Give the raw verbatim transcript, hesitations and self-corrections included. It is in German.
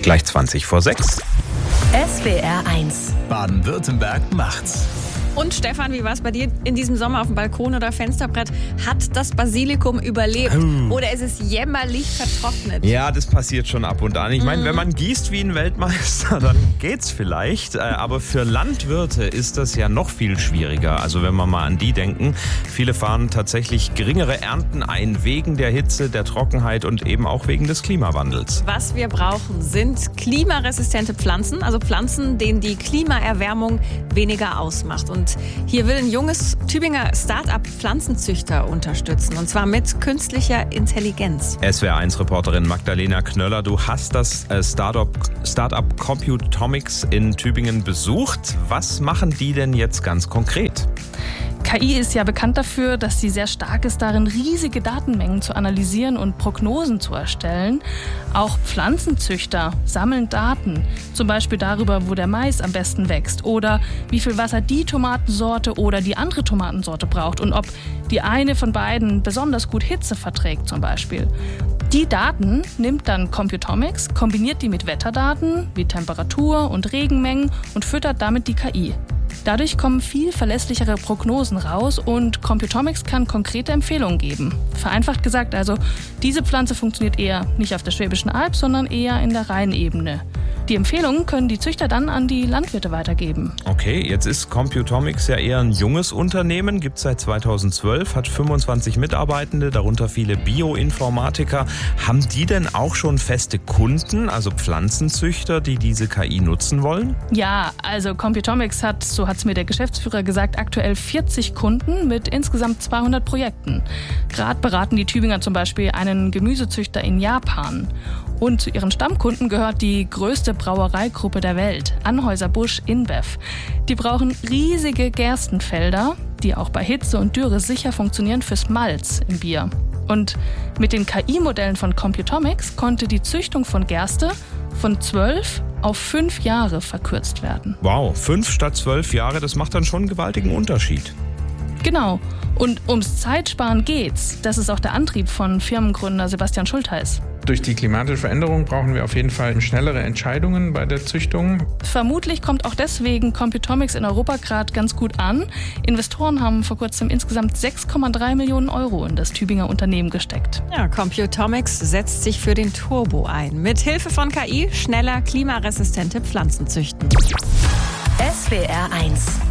Gleich zwanzig vor sechs. S W R eins. Baden-Württemberg macht's. Und Stefan, wie war es bei dir in diesem Sommer auf dem Balkon oder Fensterbrett? Hat das Basilikum überlebt Oh. oder ist es jämmerlich vertrocknet? Ja, das passiert schon ab und an. Ich meine, Mhm. wenn man gießt wie ein Weltmeister, dann geht's vielleicht. Äh, Aber für Landwirte ist das ja noch viel schwieriger. Also wenn wir mal an die denken. Viele fahren tatsächlich geringere Ernten ein wegen der Hitze, der Trockenheit und eben auch wegen des Klimawandels. Was wir brauchen, sind klimaresistente Pflanzen, also Pflanzen, denen die Klimaerwärmung weniger ausmacht. Und hier will ein junges Tübinger Start-up Pflanzenzüchter unterstützen, und zwar mit künstlicher Intelligenz. S W R eins Reporterin Magdalena Knöller, du hast das äh, Startup, Startup Computomics in Tübingen besucht. Was machen die denn jetzt ganz konkret? K I ist ja bekannt dafür, dass sie sehr stark ist darin, riesige Datenmengen zu analysieren und Prognosen zu erstellen. Auch Pflanzenzüchter sammeln Daten, zum Beispiel darüber, wo der Mais am besten wächst oder wie viel Wasser die Tomatensorte oder die andere Tomatensorte braucht und ob die eine von beiden besonders gut Hitze verträgt zum Beispiel. Die Daten nimmt dann Computomics, kombiniert die mit Wetterdaten wie Temperatur und Regenmengen und füttert damit die K I. Dadurch kommen viel verlässlichere Prognosen raus und Computomics kann konkrete Empfehlungen geben. Vereinfacht gesagt also, diese Pflanze funktioniert eher nicht auf der Schwäbischen Alb, sondern eher in der Rheinebene. Die Empfehlungen können die Züchter dann an die Landwirte weitergeben. Okay, jetzt ist Computomics ja eher ein junges Unternehmen, gibt es seit zweitausendzwölf, hat fünfundzwanzig Mitarbeitende, darunter viele Bioinformatiker. Haben die denn auch schon feste Kunden, also Pflanzenzüchter, die diese K I nutzen wollen? Ja, also Computomics hat, so hat es mir der Geschäftsführer gesagt, aktuell vierzig Kunden mit insgesamt zweihundert Projekten. Gerade beraten die Tübinger zum Beispiel einen Gemüsezüchter in Japan. Und zu ihren Stammkunden gehört die größte Brauereigruppe der Welt, Anheuser-Busch InBev. Die brauchen riesige Gerstenfelder, die auch bei Hitze und Dürre sicher funktionieren fürs Malz im Bier. Und mit den K I-Modellen von Computomics konnte die Züchtung von Gerste von zwölf auf fünf Jahre verkürzt werden. Wow, fünf statt zwölf Jahre, das macht dann schon einen gewaltigen Unterschied. Genau. Und ums Zeitsparen geht's. Das ist auch der Antrieb von Firmengründer Sebastian Schultheis. Durch die klimatische Veränderung brauchen wir auf jeden Fall schnellere Entscheidungen bei der Züchtung. Vermutlich kommt auch deswegen Computomics in Europa gerade ganz gut an. Investoren haben vor kurzem insgesamt sechs Komma drei Millionen Euro in das Tübinger Unternehmen gesteckt. Ja, Computomics setzt sich für den Turbo ein. Mit Hilfe von K I schneller klimaresistente Pflanzen züchten. S W R eins.